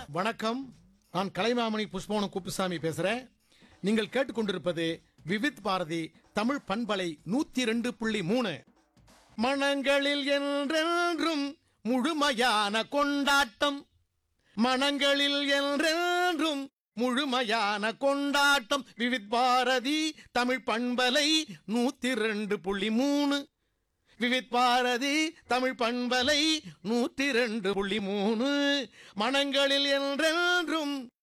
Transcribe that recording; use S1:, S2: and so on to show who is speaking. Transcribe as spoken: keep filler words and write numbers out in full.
S1: வணக்கம். நான் கலைமாமணி புஷ்பவனம் குப்புசாமி பேசுறேன். நீங்கள் கேட்டுக்கொண்டிருப்பது விவித் பாரதி தமிழ் பண்பலை நூத்தி ரெண்டு புள்ளி மூணு. மனங்களில் என்றென்றும் முழுமையான கொண்டாட்டம், மனங்களில் என்றென்றும் முழுமையான கொண்டாட்டம். விவித் பாரதி தமிழ் பண்பலை நூத்தி ரெண்டு புள்ளி மூணு. விவித் பாரதி தமிழ் பண்பலை நூற்றி ரெண்டு புள்ளி மூணு. மனங்களில் என்றென்றும்